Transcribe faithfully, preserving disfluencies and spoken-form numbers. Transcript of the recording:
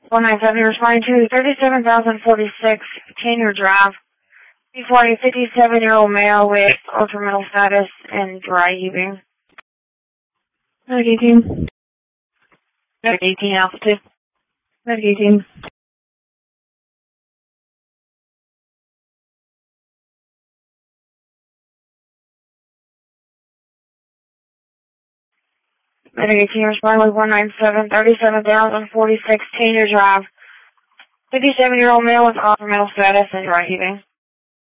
one nine seven, responding to thirty-seven thousand forty-six, Tanner Drive. Before a fifty-seven-year-old male with ultramental status and dry heaving. Medic eighteen. Medic eighteen, altitude. Medic eighteen. Medic eighteen, responding with one nine seven, thirty-seven thousand forty-six, Tanner Drive. fifty-seven-year-old male with ultramental status and dry heaving.